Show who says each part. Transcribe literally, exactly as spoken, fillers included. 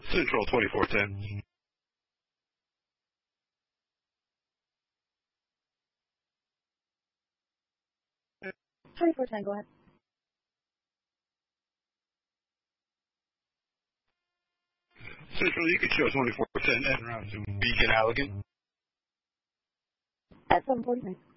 Speaker 1: Central twenty-four ten.
Speaker 2: twenty-four ten, go ahead.
Speaker 1: Central, you can show twenty-four ten en route to Beacon Allegan.
Speaker 2: At seven forty-nine.